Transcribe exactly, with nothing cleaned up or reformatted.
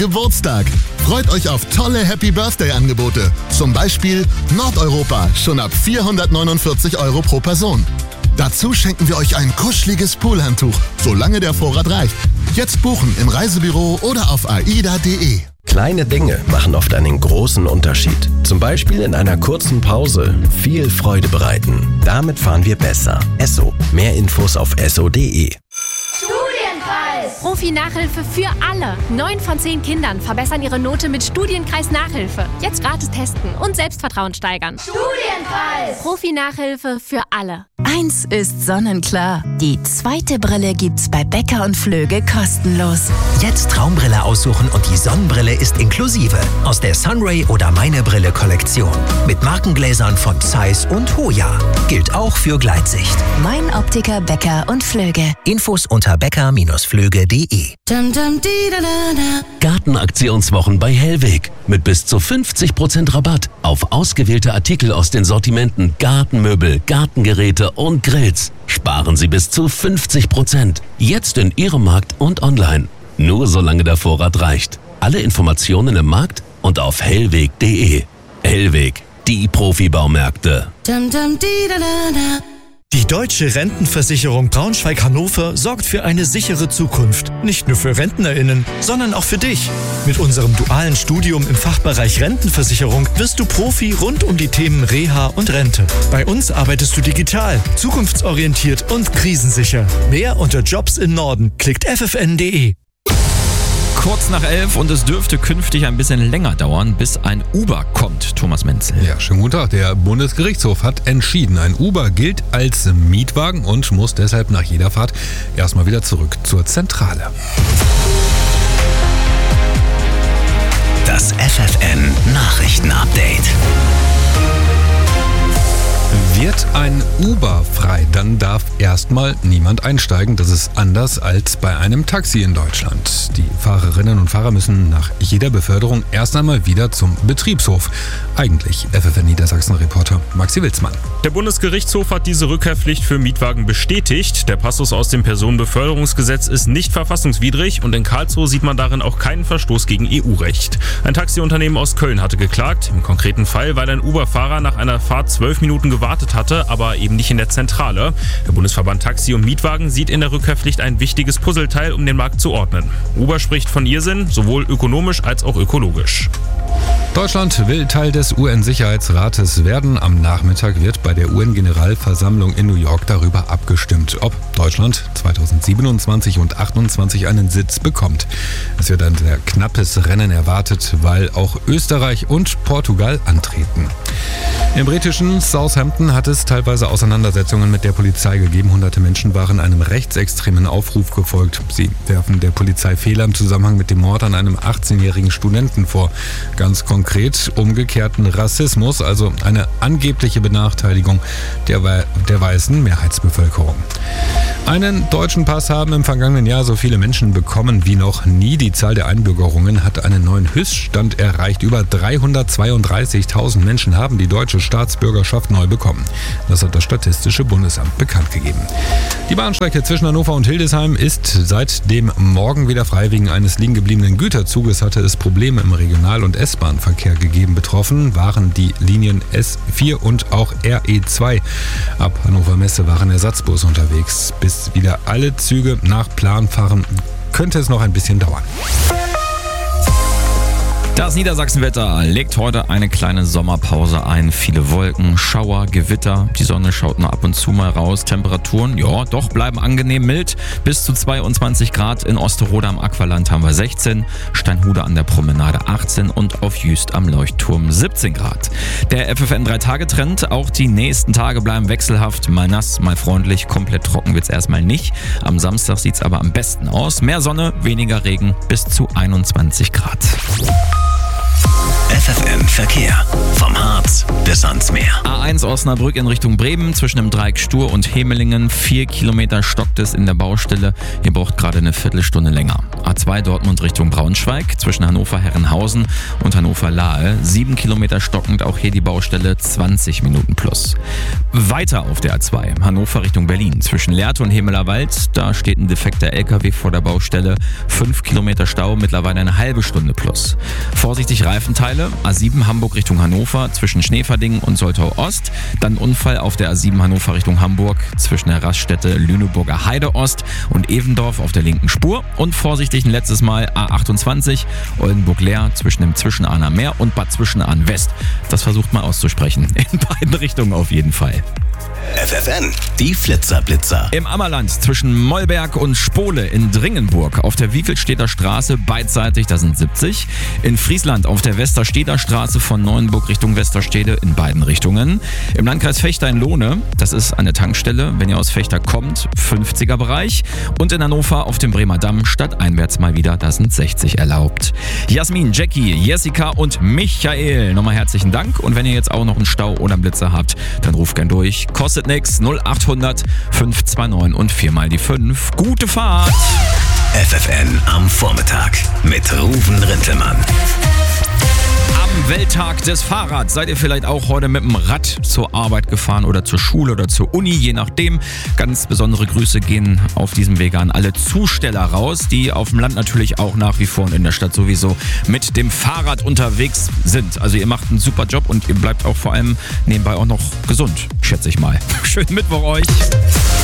Geburtstag. Freut euch auf tolle Happy-Birthday-Angebote. Zum Beispiel Nordeuropa, schon ab vierhundertneunundvierzig Euro pro Person. Dazu schenken wir euch ein kuscheliges Poolhandtuch, solange der Vorrat reicht. Jetzt buchen im Reisebüro oder auf aida punkt de. Kleine Dinge machen oft einen großen Unterschied. Zum Beispiel in einer kurzen Pause viel Freude bereiten. Damit fahren wir besser. Esso. Mehr Infos auf esso punkt de. Profi-Nachhilfe für alle. Neun von zehn Kindern verbessern ihre Note mit Studienkreis-Nachhilfe. Jetzt gratis testen und Selbstvertrauen steigern. Studienkreis! Profi-Nachhilfe für alle. Eins ist sonnenklar. Die zweite Brille gibt's bei Becker und Flöge kostenlos. Jetzt Traumbrille aussuchen und die Sonnenbrille ist inklusive. Aus der Sunray oder Meine Brille Kollektion. Mit Markengläsern von Zeiss und Hoya. Gilt auch für Gleitsicht. Mein Optiker Becker und Flöge. Infos unter becker Flöge punkt de. Gartenaktionswochen bei Hellweg. Mit bis zu fünfzig Prozent Rabatt auf ausgewählte Artikel aus den Sortimenten Gartenmöbel, Gartengeräte und Grills. Sparen Sie bis zu fünfzig Prozent. Jetzt in Ihrem Markt und online. Nur solange der Vorrat reicht. Alle Informationen im Markt und auf hellweg punkt de. Hellweg, die Profibaumärkte. Die Deutsche Rentenversicherung Braunschweig-Hannover sorgt für eine sichere Zukunft. Nicht nur für RentnerInnen, sondern auch für dich. Mit unserem dualen Studium im Fachbereich Rentenversicherung wirst du Profi rund um die Themen Reha und Rente. Bei uns arbeitest du digital, zukunftsorientiert und krisensicher. Mehr unter Jobs im Norden. Klickt f f n punkt de. Kurz nach elf und es dürfte künftig ein bisschen länger dauern, bis ein Uber kommt. Thomas Menzel. Ja, schönen guten Tag. Der Bundesgerichtshof hat entschieden, ein Uber gilt als Mietwagen und muss deshalb nach jeder Fahrt erstmal wieder zurück zur Zentrale. Das F F N Nachrichtenupdate. Wird ein Uber frei, dann darf erstmal niemand einsteigen. Das ist anders als bei einem Taxi in Deutschland. Die Fahrerinnen und Fahrer müssen nach jeder Beförderung erst einmal wieder zum Betriebshof. Eigentlich F F N Niedersachsen-Reporter Maxi Wilsmann. Der Bundesgerichtshof hat diese Rückkehrpflicht für Mietwagen bestätigt. Der Passus aus dem Personenbeförderungsgesetz ist nicht verfassungswidrig und in Karlsruhe sieht man darin auch keinen Verstoß gegen E U-Recht. Ein Taxiunternehmen aus Köln hatte geklagt. Im konkreten Fall, weil ein Uber-Fahrer nach einer Fahrt zwölf Minuten gewartet hatte, aber eben nicht in der Zentrale. Der Bundesverband Taxi und Mietwagen sieht in der Rückkehrpflicht ein wichtiges Puzzleteil, um den Markt zu ordnen. Uber spricht von Irrsinn, sowohl ökonomisch als auch ökologisch. Deutschland will Teil des U N-Sicherheitsrates werden. Am Nachmittag wird bei der U N-Generalversammlung in New York darüber abgestimmt, ob Deutschland zweitausendsiebenundzwanzig und achtundzwanzig einen Sitz bekommt. Es wird ein sehr knappes Rennen erwartet, weil auch Österreich und Portugal antreten. Im britischen Southampton hat es teilweise Auseinandersetzungen mit der Polizei gegeben. Hunderte Menschen waren einem rechtsextremen Aufruf gefolgt. Sie werfen der Polizei Fehler im Zusammenhang mit dem Mord an einem achtzehnjährigen Studenten vor. Ganz konkret umgekehrten Rassismus, also eine angebliche Benachteiligung der, der weißen Mehrheitsbevölkerung. Einen deutschen Pass haben im vergangenen Jahr so viele Menschen bekommen wie noch nie. Die Zahl der Einbürgerungen hat einen neuen Höchststand erreicht. Über dreihundertzweiunddreißigtausend Menschen haben die deutsche Staatsbürgerschaft neu bekommen. Das hat das Statistische Bundesamt bekannt gegeben. Die Bahnstrecke zwischen Hannover und Hildesheim ist seit dem Morgen wieder frei. Wegen eines liegen gebliebenen Güterzuges hatte es Probleme im Regional- und S-Bahn-Verkehr gegeben. Betroffen waren die Linien S vier und auch R E zwei. Ab Hannover Messe waren Ersatzbusse unterwegs. Bis wieder alle Züge nach Plan fahren, könnte es noch ein bisschen dauern. Das Niedersachsenwetter legt heute eine kleine Sommerpause ein. Viele Wolken, Schauer, Gewitter. Die Sonne schaut nur ab und zu mal raus. Temperaturen, ja, doch bleiben angenehm mild. Bis zu zweiundzwanzig Grad. In Osterode am Aqualand haben wir sechzehn. Steinhude an der Promenade achtzehn und auf Jüst am Leuchtturm siebzehn Grad. Der F F N drei Tage Trend. Auch die nächsten Tage bleiben wechselhaft. Mal nass, mal freundlich. Komplett trocken wird's erstmal nicht. Am Samstag sieht's aber am besten aus. Mehr Sonne, weniger Regen. Bis zu einundzwanzig Grad. F F N Verkehr. Vom Harz bis ans Meer. A eins Osnabrück in Richtung Bremen zwischen dem Dreieck Stur und Hemelingen. Vier Kilometer stockt es in der Baustelle. Ihr braucht gerade eine Viertelstunde länger. A zwei Dortmund Richtung Braunschweig zwischen Hannover-Herrenhausen und Hannover-Lahe. Sieben Kilometer stockend, auch hier die Baustelle, zwanzig Minuten plus. Weiter auf der A zwei, Hannover Richtung Berlin zwischen Lehrte und Hemelerwald. Da steht ein defekter L K W vor der Baustelle. Fünf Kilometer Stau, mittlerweile eine halbe Stunde plus. Vorsichtig Reifenteile. A sieben Hamburg Richtung Hannover zwischen Schneverdingen und Soltau Ost. Dann Unfall auf der A sieben Hannover Richtung Hamburg zwischen der Raststätte Lüneburger Heide Ost und Evendorf auf der linken Spur. Und vorsichtig ein letztes Mal A achtundzwanzig Oldenburg-Leer zwischen dem Zwischenahner Meer und Bad Zwischenahn West. Das versucht mal auszusprechen. In beiden Richtungen auf jeden Fall. F F N, die Flitzerblitzer. Im Ammerland zwischen Mollberg und Spole in Dringenburg auf der Wiefelstädter Straße beidseitig, da sind siebzig. In Friesland auf der Westersteder Straße von Neuenburg Richtung Westerstede in beiden Richtungen. Im Landkreis Vechta in Lohne, das ist eine Tankstelle, wenn ihr aus Vechta kommt, fünfziger Bereich. Und in Hannover auf dem Bremer Damm stadteinwärts mal wieder, da sind sechzig erlaubt. Jasmin, Jackie, Jessica und Michael, nochmal herzlichen Dank. Und wenn ihr jetzt auch noch einen Stau oder einen Blitzer habt, dann ruft gern durch. Kostet nix, null acht hundert fünf zwei neun und viermal die fünf. Gute Fahrt! F F N am Vormittag mit Ruven Rintelmann. Am Welttag des Fahrrads seid ihr vielleicht auch heute mit dem Rad zur Arbeit gefahren oder zur Schule oder zur Uni, je nachdem. Ganz besondere Grüße gehen auf diesem Wege an alle Zusteller raus, die auf dem Land natürlich auch nach wie vor und in der Stadt sowieso mit dem Fahrrad unterwegs sind. Also ihr macht einen super Job und ihr bleibt auch vor allem nebenbei auch noch gesund, schätze ich mal. Schönen Mittwoch euch!